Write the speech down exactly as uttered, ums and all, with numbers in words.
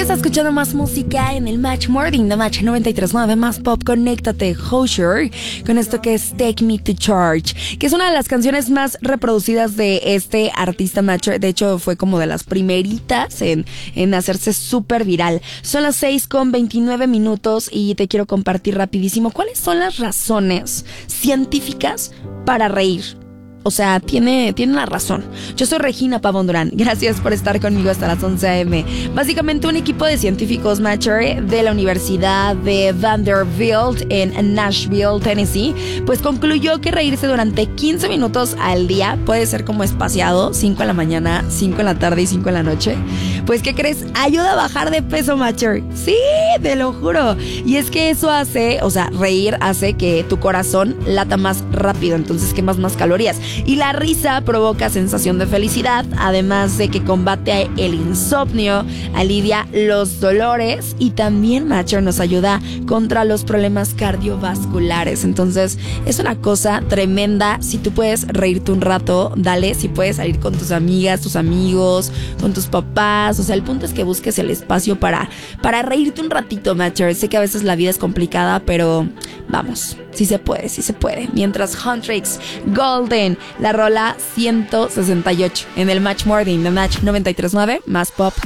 Sigues escuchando más música en el Match Morning de Match noventa y tres punto nueve, más pop. Conéctate, Hozier, con esto que es Take Me to Church, que es una de las canciones más reproducidas de este artista Match. De hecho, fue como de las primeritas en, en hacerse súper viral. Son las seis con veintinueve minutos y te quiero compartir rapidísimo cuáles son las razones científicas para reír. O sea, tiene, tiene una razón. Yo soy Regina Pavón Durán. Gracias por estar conmigo hasta las once a eme. Básicamente un equipo de científicos Matcher de la Universidad de Vanderbilt en Nashville, Tennessee, pues concluyó que reírse durante quince minutos al día puede ser como espaciado, cinco en la mañana, cinco en la tarde y cinco en la noche. Pues, ¿qué crees? Ayuda a bajar de peso, Matcher. Sí, te lo juro. Y es que eso hace, o sea, reír hace que tu corazón lata más rápido, entonces quemas más calorías. Y la risa provoca sensación de felicidad, además de que combate el insomnio, alivia los dolores y también, Matcher, nos ayuda contra los problemas cardiovasculares. Entonces, es una cosa tremenda. Si tú puedes reírte un rato, dale. Si puedes salir con tus amigas, tus amigos, con tus papás. O sea, el punto es que busques el espacio para, para reírte un ratito, Matcher. Sé que a veces la vida es complicada, pero vamos, sí se puede, sí se puede. Mientras Huntrix Golden, la rola ciento sesenta y ocho en el Match Morning de Match noventa y tres punto nueve, más pop.